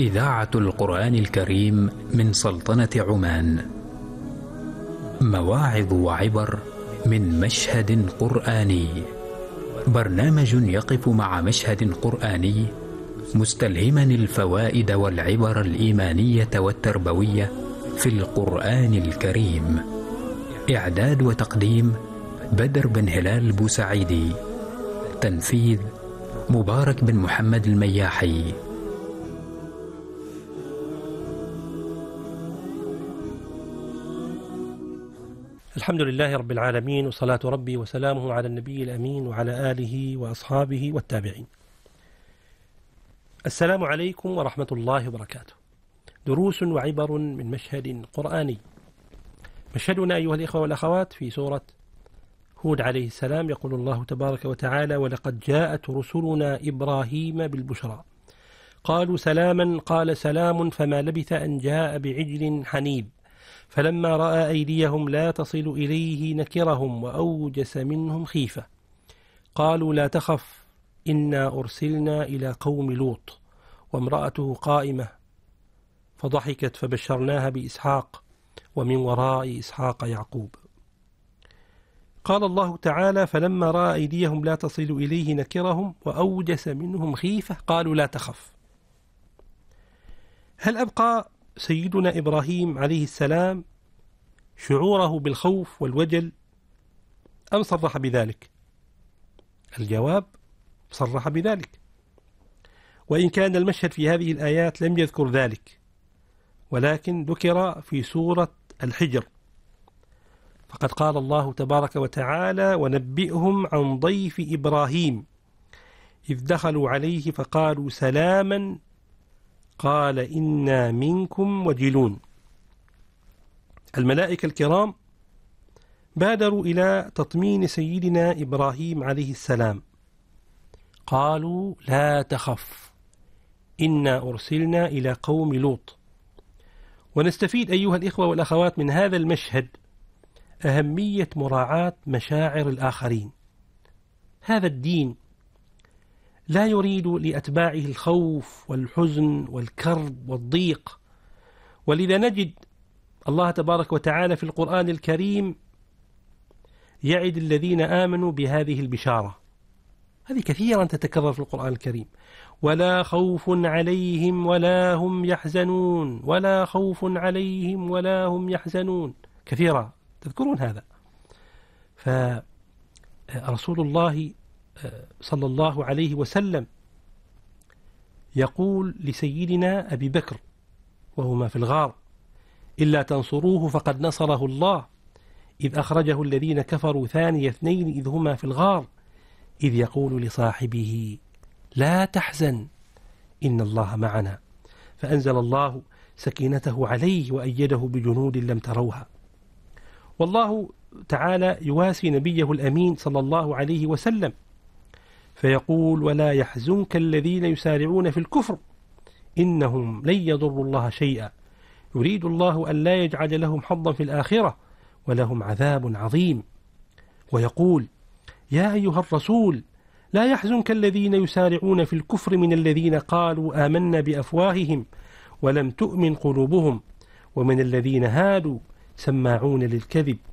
إذاعة القرآن الكريم من سلطنة عمان. مواعظ وعبر من مشهد قرآني. برنامج يقف مع مشهد قرآني مستلهما الفوائد والعبر الإيمانية والتربوية في القرآن الكريم. إعداد وتقديم بدر بن هلال بوسعيدي. تنفيذ مبارك بن محمد المياحي. الحمد لله رب العالمين، وصلاة ربي وسلامه على النبي الأمين وعلى آله وأصحابه والتابعين. السلام عليكم ورحمة الله وبركاته. دروس وعبر من مشهد قرآني. مشهدنا أيها الإخوة والأخوات في سورة هود عليه السلام. يقول الله تبارك وتعالى: ولقد جاءت رسلنا إبراهيم بالبشرى قالوا سلاما قال سلام فما لبث أن جاء بعجل حنيب فلما رأى أيديهم لا تصل إليه نكرهم وأوجس منهم خيفة قالوا لا تخف إنا أرسلنا إلى قوم لوط وامرأته قائمة فضحكت فبشرناها بإسحاق ومن وراء إسحاق يعقوب. قال الله تعالى: فلما رأى أيديهم لا تصل إليه نكرهم وأوجس منهم خيفة قالوا لا تخف. هل أبقى سيدنا إبراهيم عليه السلام شعوره بالخوف والوجل أم صرح بذلك؟ الجواب: صرح بذلك، وإن كان المشهد في هذه الآيات لم يذكر ذلك، ولكن ذكر في سورة الحجر، فقد قال الله تبارك وتعالى: ونبئهم عن ضيف إبراهيم إذ دخلوا عليه فقالوا سلاما قال إنا منكم وجلون. الملائكة الكرام بادروا إلى تطمين سيدنا إبراهيم عليه السلام، قالوا لا تخف إنا أرسلنا إلى قوم لوط. ونستفيد أيها الإخوة والأخوات من هذا المشهد أهمية مراعاة مشاعر الآخرين. هذا الدين لا يريد لأتباعه الخوف والحزن والكرب والضيق، ولذا نجد الله تبارك وتعالى في القرآن الكريم يعد الذين آمنوا بهذه البشارة. هذه كثيرا تتكرر في القرآن الكريم: ولا خوف عليهم ولا هم يحزنون، ولا خوف عليهم ولا هم يحزنون، كثيرا تذكرون هذا. فرسول الله صلى الله عليه وسلم يقول لسيدنا أبي بكر وهما في الغار: إلا تنصروه فقد نصره الله إذ أخرجه الذين كفروا ثاني اثنين إذ هما في الغار إذ يقول لصاحبه لا تحزن إن الله معنا فأنزل الله سكينته عليه وأيده بجنود لم تروها. والله تعالى يواسي نبيه الأمين صلى الله عليه وسلم فيقول: ولا يحزنك الذين يسارعون في الكفر إنهم لن يضروا الله شيئا يريد الله أن لا يجعل لهم حظا في الآخرة ولهم عذاب عظيم. ويقول: يا أيها الرسول لا يحزنك الذين يسارعون في الكفر من الذين قالوا آمنا بأفواههم ولم تؤمن قلوبهم ومن الذين هادوا سماعون للكذب